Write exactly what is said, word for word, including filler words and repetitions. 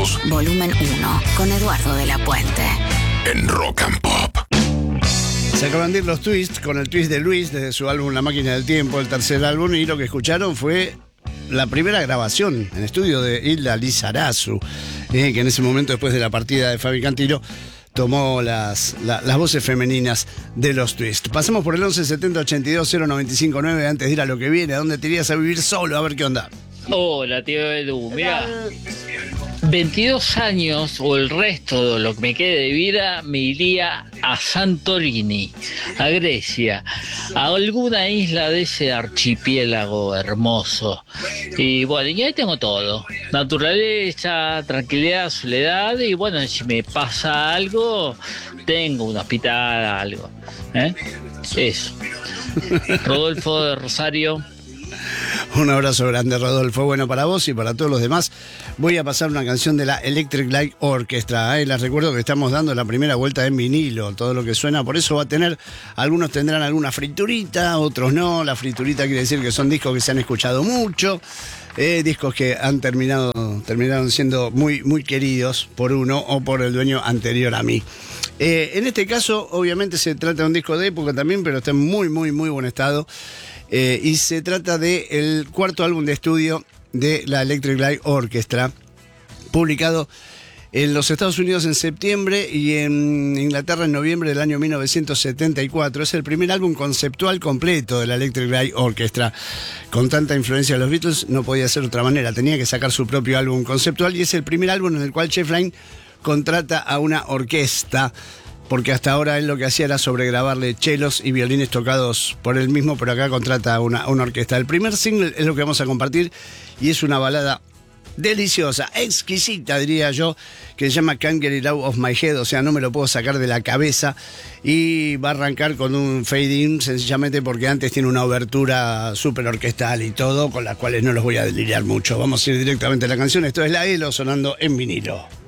discos. Volumen uno, con Eduardo de la Puente. En Rock and Pop. Se acaban de ir los Twists con el twist de Luis desde su álbum La Máquina del Tiempo, el tercer álbum, y lo que escucharon fue la primera grabación en estudio de Hilda Lizarazu, eh, que en ese momento, después de la partida de Fabi Cantilo, tomó las, la, las voces femeninas de los Twists. Pasamos por el once setenta ochenta y dos cero noventa y cinco nueve antes de ir a lo que viene. ¿A dónde te irías a vivir solo? A ver qué onda. Hola, tío Edu. Mira, veintidós años o el resto de lo que me quede de vida me iría a Santorini, a Grecia, a alguna isla de ese archipiélago hermoso. Y bueno, y ahí tengo todo: naturaleza, tranquilidad, soledad, y bueno, si me pasa algo, tengo un hospital, algo. ¿Eh? Eso. Rodolfo de Rosario. Un abrazo grande, Rodolfo. Bueno, para vos y para todos los demás, voy a pasar una canción de la Electric Light Orchestra. ¿eh? Les recuerdo que estamos dando la primera vuelta en vinilo, todo lo que suena. Por eso va a tener, algunos tendrán alguna friturita, otros no. La friturita quiere decir que son discos que se han escuchado mucho, eh, discos que han terminado, terminaron siendo muy, muy queridos por uno o por el dueño anterior a mí. Eh, en este caso, obviamente, se trata de un disco de época también, pero está en muy, muy, muy buen estado. Eh, y se trata del cuarto álbum de estudio de la Electric Light Orchestra, publicado en los Estados Unidos en septiembre y en Inglaterra en noviembre del año mil novecientos setenta y cuatro. Es el primer álbum conceptual completo de la Electric Light Orchestra. Con tanta influencia de los Beatles, no podía ser de otra manera. Tenía que sacar su propio álbum conceptual, y es el primer álbum en el cual Jeff Lynne contrata a una orquesta, porque hasta ahora él lo que hacía era sobregrabarle chelos y violines tocados por él mismo, pero acá contrata a una, una orquesta. El primer single es lo que vamos a compartir, y es una balada deliciosa, exquisita diría yo, que se llama Can't Get It Out of My Head, o sea, no me lo puedo sacar de la cabeza, y va a arrancar con un fade in, sencillamente porque antes tiene una obertura súper orquestal y todo, con las cuales no los voy a delirar mucho. Vamos a ir directamente a la canción. Esto es La Elo sonando en vinilo.